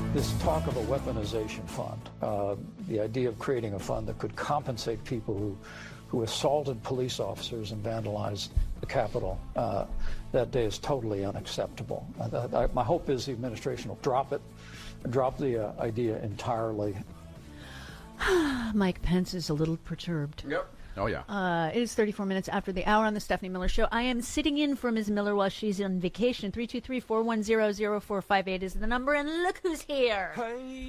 This talk of a weaponization fund, the idea of creating a fund that could compensate people who assaulted police officers and vandalized the Capitol that day is totally unacceptable. My hope is the administration will drop the idea entirely. Mike Pence is a little perturbed. Yep. Oh, yeah. It is 34 minutes after the hour on the Stephanie Miller Show. I am sitting in for Ms. Miller while she's on vacation. 323-410-0458 is the number, and look who's here. Hey.